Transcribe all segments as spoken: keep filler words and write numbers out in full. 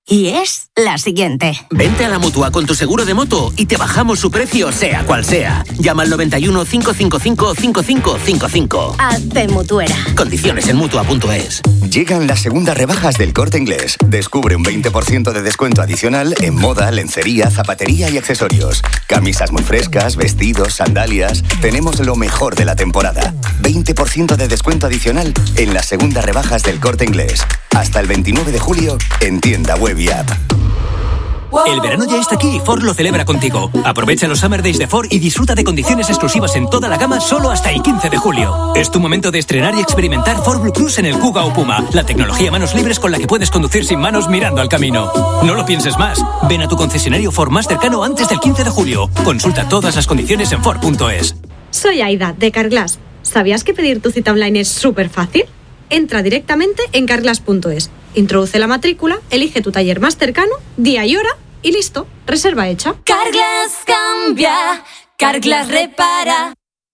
Y es la siguiente. Vente a la Mutua con tu seguro de moto y te bajamos su precio sea cual sea. Llama al noventa y uno, cinco cinco cinco, cinco cinco cinco cinco. Hazte mutuera. Condiciones en Mutua punto es. Llegan las segundas rebajas del Corte Inglés. Descubre un veinte por ciento de descuento adicional en moda, lencería, zapatería y accesorios. Camisas muy frescas, vestidos, sandalias. Tenemos lo mejor de la temporada. veinte por ciento de descuento adicional en las segundas rebajas del Corte Inglés. Hasta el veintinueve de julio en tienda web y app. El verano ya está aquí y Ford lo celebra contigo. Aprovecha los Summer Days de Ford y disfruta de condiciones exclusivas en toda la gama solo hasta el quince de julio. Es tu momento de estrenar y experimentar Ford Blue Cruise en el Kuga o Puma, la tecnología manos libres con la que puedes conducir sin manos mirando al camino. No lo pienses más. Ven a tu concesionario Ford más cercano antes del quince de julio. Consulta todas las condiciones en Ford punto es. Soy Aida, de Carglass. ¿Sabías que pedir tu cita online es súper fácil? Entra directamente en carglass punto es. Introduce la matrícula, elige tu taller más cercano, día y hora y listo, reserva hecha. Carglass cambia, Carglass repara.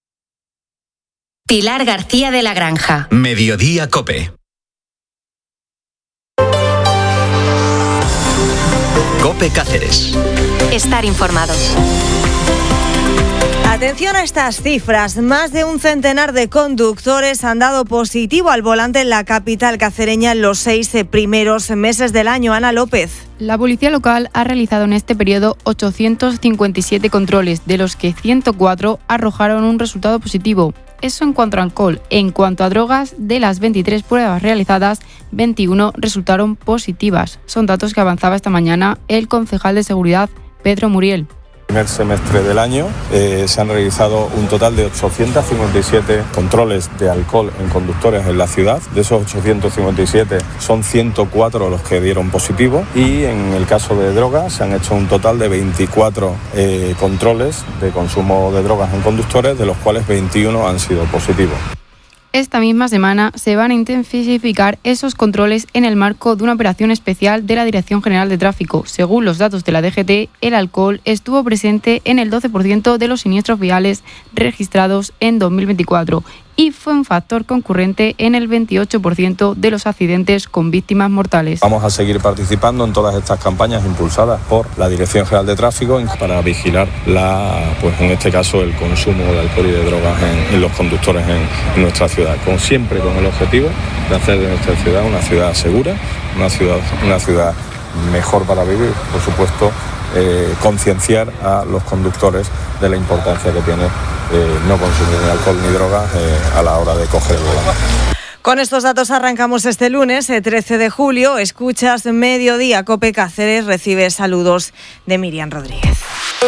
Pilar García de la Granja. Mediodía Cope. Cope Cáceres. Estar informados. Atención a estas cifras. Más de un centenar de conductores han dado positivo al volante en la capital cacereña en los seis primeros meses del año. Ana López. La policía local ha realizado en este periodo ochocientos cincuenta y siete controles, de los que ciento cuatro arrojaron un resultado positivo. Eso en cuanto a alcohol. En cuanto a drogas, de las veintitrés pruebas realizadas, veintiuno resultaron positivas. Son datos que avanzaba esta mañana el concejal de Seguridad, Pedro Muriel. En el primer semestre del año eh, se han realizado un total de ochocientos cincuenta y siete controles de alcohol en conductores en la ciudad. De esos ochocientos cincuenta y siete son ciento cuatro los que dieron positivo, y en el caso de drogas se han hecho un total de veinticuatro eh, controles de consumo de drogas en conductores, de los cuales veintiuno han sido positivos. Esta misma semana se van a intensificar esos controles en el marco de una operación especial de la Dirección General de Tráfico. Según los datos de la D G T, el alcohol estuvo presente en el doce por ciento de los siniestros viales registrados en dos mil veinticuatro y fue un factor concurrente en el veintiocho por ciento de los accidentes con víctimas mortales. Vamos a seguir participando en todas estas campañas impulsadas por la Dirección General de Tráfico para vigilar, la, pues en este caso, el consumo de alcohol y de drogas en, en los conductores en, en nuestra ciudad, con, siempre con el objetivo de hacer de nuestra ciudad una ciudad segura, una ciudad, una ciudad mejor para vivir, por supuesto. Eh, concienciar a los conductores de la importancia que tiene eh, no consumir ni alcohol ni drogas eh, a la hora de coger el volante. Con estos datos arrancamos este lunes, el trece de julio. Escuchas Mediodía Cope Cáceres, recibes saludos de Miriam Rodríguez.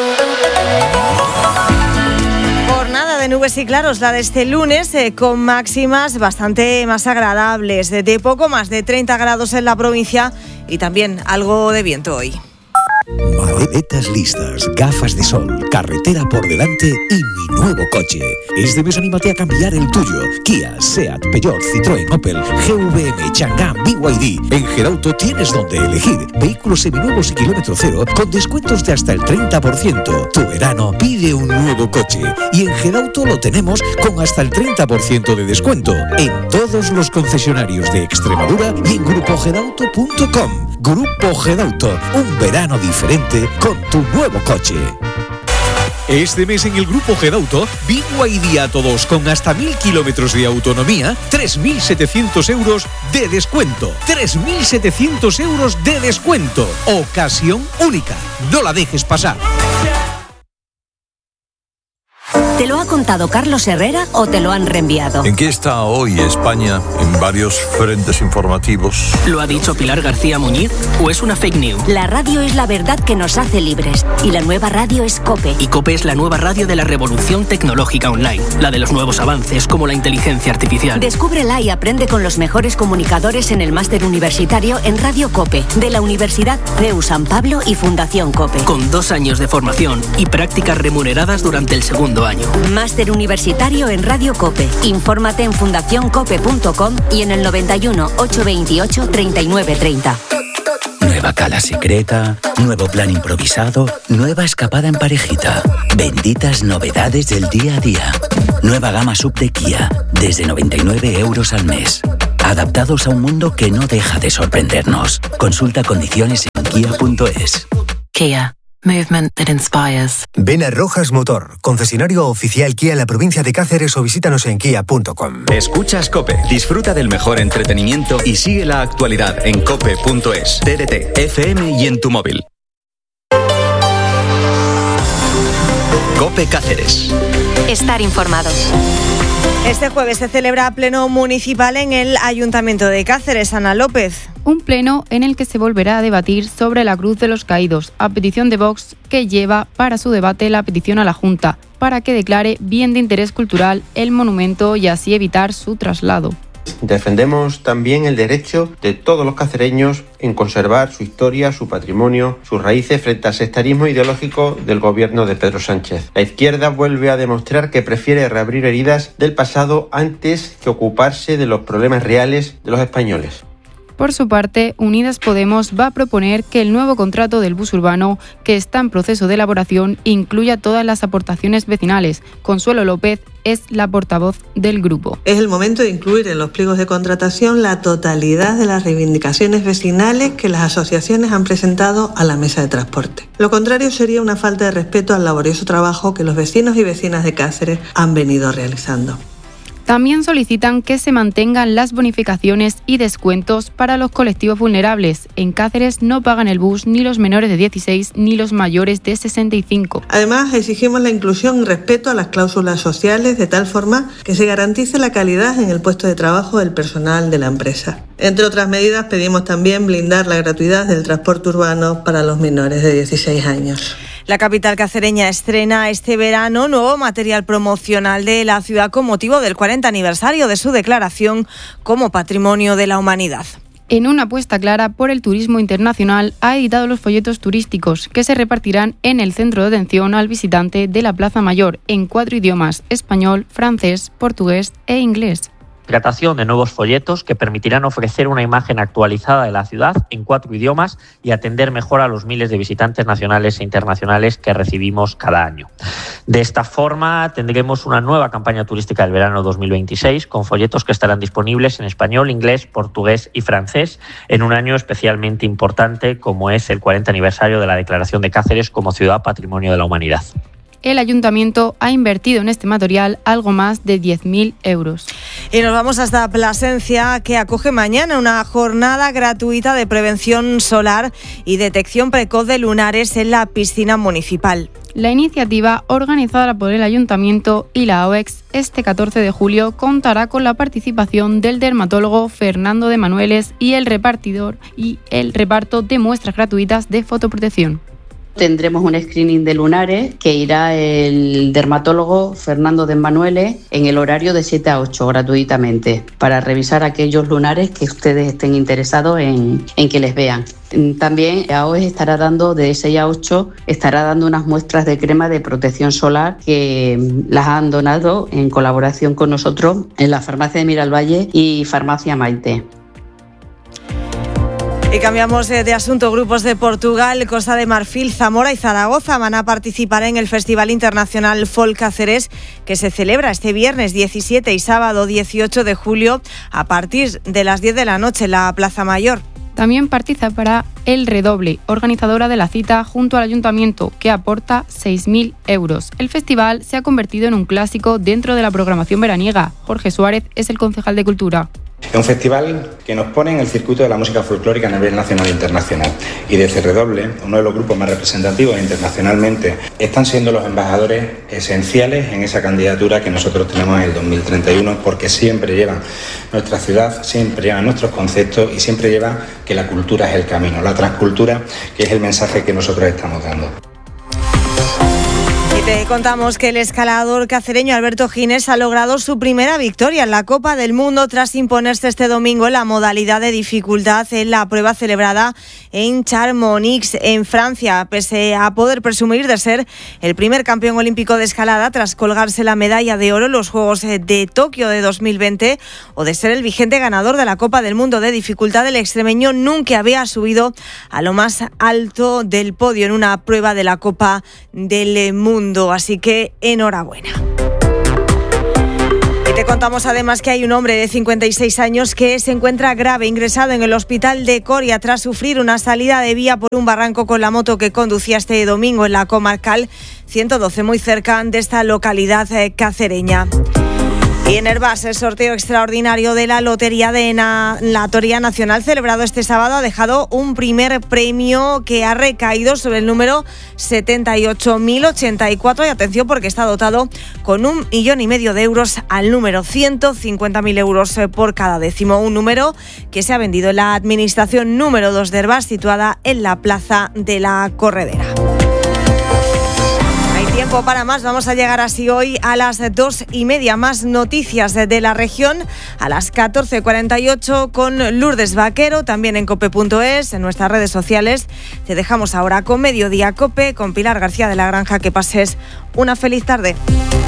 Jornada de nubes y claros la de este lunes, eh, con máximas bastante más agradables, de, de poco más de treinta grados en la provincia y también algo de viento hoy. Maletas listas, gafas de sol, carretera por delante y mi nuevo coche. Este mes anímate a cambiar el tuyo. Kia, Seat, Peugeot, Citroën, Opel, G V M, Chang'an, B Y D. En Gedauto tienes donde elegir. Vehículos seminuevos y kilómetro cero con descuentos de hasta el treinta por ciento. Tu verano pide un nuevo coche. Y en Gedauto lo tenemos con hasta el treinta por ciento de descuento en todos los concesionarios de Extremadura y en grupo gedauto punto com. Grupo Gedauto, un verano diferente con tu nuevo coche. Este mes en el Grupo Gedauto, B Y D a todos con hasta mil kilómetros de autonomía, tres mil setecientos euros de descuento. tres mil setecientos euros de descuento. Ocasión única. No la dejes pasar. ¿Te lo ha contado Carlos Herrera o te lo han reenviado? ¿En qué está hoy España en varios frentes informativos? ¿Lo ha dicho Pilar García Muñiz o es una fake news? La radio es la verdad que nos hace libres y la nueva radio es COPE. Y COPE es la nueva radio de la revolución tecnológica online, la de los nuevos avances como la inteligencia artificial. Descúbrela y aprende con los mejores comunicadores en el máster universitario en Radio COPE de la Universidad C E U San Pablo y Fundación COPE. Con dos años de formación y prácticas remuneradas durante el segundo año. Máster universitario en Radio COPE. Infórmate en fundación cope punto com y en el noventa y uno, ochocientos veintiocho, treinta y nueve treinta. Nueva cala secreta, nuevo plan improvisado, nueva escapada en parejita. Benditas novedades del día a día. Nueva gama sub de Kia, desde noventa y nueve euros al mes. Adaptados a un mundo que no deja de sorprendernos. Consulta condiciones en kia punto es. Kia. Movement that inspires. Ven a Rojas Motor, concesionario oficial Kia en la provincia de Cáceres, o visítanos en kia punto com. Escuchas COPE. Disfruta del mejor entretenimiento y sigue la actualidad en cope punto es, T D T, F M y en tu móvil. COPE Cáceres. Estar informados. Este jueves se celebra pleno municipal en el Ayuntamiento de Cáceres. Ana López. Un pleno en el que se volverá a debatir sobre la Cruz de los Caídos, a petición de Vox, que lleva para su debate la petición a la Junta, para que declare bien de interés cultural el monumento y así evitar su traslado. Defendemos también el derecho de todos los cacereños en conservar su historia, su patrimonio, sus raíces frente al sectarismo ideológico del gobierno de Pedro Sánchez. La izquierda vuelve a demostrar que prefiere reabrir heridas del pasado antes que ocuparse de los problemas reales de los españoles. Por su parte, Unidas Podemos va a proponer que el nuevo contrato del bus urbano, que está en proceso de elaboración, incluya todas las aportaciones vecinales. Consuelo López es la portavoz del grupo. Es el momento de incluir en los pliegos de contratación la totalidad de las reivindicaciones vecinales que las asociaciones han presentado a la mesa de transporte. Lo contrario sería una falta de respeto al laborioso trabajo que los vecinos y vecinas de Cáceres han venido realizando. También solicitan que se mantengan las bonificaciones y descuentos para los colectivos vulnerables. En Cáceres no pagan el bus ni los menores de dieciséis ni los mayores de sesenta y cinco. Además, exigimos la inclusión y respeto a las cláusulas sociales de tal forma que se garantice la calidad en el puesto de trabajo del personal de la empresa. Entre otras medidas, pedimos también blindar la gratuidad del transporte urbano para los menores de dieciséis años. La capital cacereña estrena este verano nuevo material promocional de la ciudad con motivo del cuarenta aniversario de su declaración como Patrimonio de la Humanidad. En una apuesta clara por el turismo internacional, ha editado los folletos turísticos que se repartirán en el centro de atención al visitante de la Plaza Mayor en cuatro idiomas: español, francés, portugués e inglés. Creación de nuevos folletos que permitirán ofrecer una imagen actualizada de la ciudad en cuatro idiomas y atender mejor a los miles de visitantes nacionales e internacionales que recibimos cada año. De esta forma tendremos una nueva campaña turística del verano dos mil veintiséis con folletos que estarán disponibles en español, inglés, portugués y francés en un año especialmente importante como es el cuarenta aniversario de la declaración de Cáceres como Ciudad Patrimonio de la Humanidad. El Ayuntamiento ha invertido en este material algo más de diez mil euros. Y nos vamos hasta Plasencia, que acoge mañana una jornada gratuita de prevención solar y detección precoz de lunares en la piscina municipal. La iniciativa, organizada por el Ayuntamiento y la O E X este catorce de julio, contará con la participación del dermatólogo Fernando de Manueles y el repartidor y el reparto de muestras gratuitas de fotoprotección. Tendremos un screening de lunares que irá el dermatólogo Fernando de Manueles en el horario de siete a ocho gratuitamente para revisar aquellos lunares que ustedes estén interesados en, en que les vean. También la O E S estará dando de seis a ocho, estará dando unas muestras de crema de protección solar que las han donado en colaboración con nosotros en la farmacia de Miralvalle y farmacia Maite. Y cambiamos de asunto. Grupos de Portugal, Costa de Marfil, Zamora y Zaragoza van a participar en el Festival Internacional Folk Cáceres, que se celebra este viernes diecisiete y sábado dieciocho de julio a partir de las diez de la noche en la Plaza Mayor. También participará El Redoble, organizadora de la cita junto al Ayuntamiento, que aporta seis mil euros. El festival se ha convertido en un clásico dentro de la programación veraniega. Jorge Suárez es el concejal de Cultura. Es un festival que nos pone en el circuito de la música folclórica a nivel nacional e internacional. Y desde Redoble, uno de los grupos más representativos internacionalmente, están siendo los embajadores esenciales en esa candidatura que nosotros tenemos en el dos mil treinta y uno, porque siempre llevan nuestra ciudad, siempre llevan nuestros conceptos y siempre llevan que la cultura es el camino, la transcultura, que es el mensaje que nosotros estamos dando. Te contamos que el escalador cacereño Alberto Ginés ha logrado su primera victoria en la Copa del Mundo tras imponerse este domingo en la modalidad de dificultad en la prueba celebrada en Chamonix, en Francia, pese a poder presumir de ser el primer campeón olímpico de escalada tras colgarse la medalla de oro en los Juegos de Tokio de dos mil veinte o de ser el vigente ganador de la Copa del Mundo de dificultad. El extremeño nunca había subido a lo más alto del podio en una prueba de la Copa del Mundo. Así que enhorabuena. Y te contamos además que hay un hombre de cincuenta y seis años que se encuentra grave, ingresado en el hospital de Coria tras sufrir una salida de vía por un barranco con la moto que conducía este domingo en la comarcal ciento doce, muy cerca de esta localidad cacereña. Y en Herbás, el sorteo extraordinario de la Lotería de Na- la Lotería Nacional celebrado este sábado ha dejado un primer premio que ha recaído sobre el número setenta y ocho mil ochenta y cuatro y atención porque está dotado con un millón y medio de euros al número, ciento cincuenta mil euros por cada décimo, un número que se ha vendido en la administración número dos de Herbás, situada en la Plaza de la Corredera. Tiempo para más, vamos a llegar así hoy a las dos y media, más noticias de la región a las catorce cuarenta y ocho con Lourdes Vaquero, también en cope punto es, en nuestras redes sociales. Te dejamos ahora con Mediodía Cope, con Pilar García de la Granja, que pases una feliz tarde.